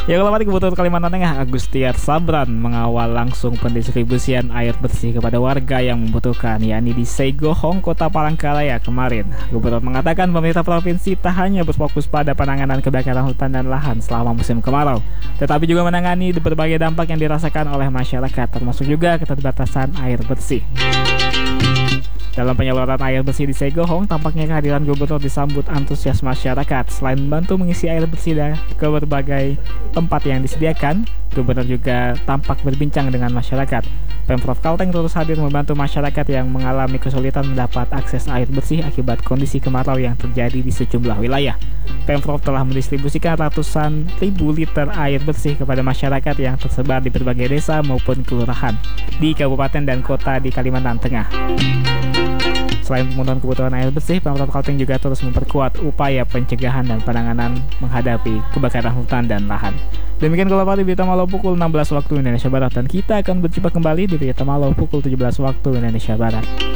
Ya, kalau mati Gubernur Kalimantan Tengah Agustiar Sabran mengawal langsung pendistribusian air bersih kepada warga yang membutuhkan, yakni di Seigohong, Kota Palangkaraya kemarin. Gubernur mengatakan pemerintah provinsi tak hanya berfokus pada penanganan kebakaran hutan dan lahan selama musim kemarau, tetapi juga menangani berbagai dampak yang dirasakan oleh masyarakat, termasuk juga keterbatasan air bersih. Dalam penyaluran air bersih di Seigohong, tampaknya kehadiran gubernur disambut antusias masyarakat. Selain membantu mengisi air bersih ke berbagai tempat yang disediakan, gubernur juga tampak berbincang dengan masyarakat. Pemprov Kalteng terus hadir membantu masyarakat yang mengalami kesulitan mendapat akses air bersih akibat kondisi kemarau yang terjadi di sejumlah wilayah. Pemprov telah mendistribusikan ratusan ribu liter air bersih kepada masyarakat yang tersebar di berbagai desa maupun kelurahan di kabupaten dan kota di Kalimantan Tengah. Selain pemenuhan kebutuhan air bersih, Pemprov Kalteng juga terus memperkuat upaya pencegahan dan penanganan menghadapi kebakaran hutan dan lahan. Demikian Gula Pati Berita Malau pukul 16 waktu Indonesia Barat, dan kita akan berjumpa kembali di Berita Malau pukul 17 waktu Indonesia Barat.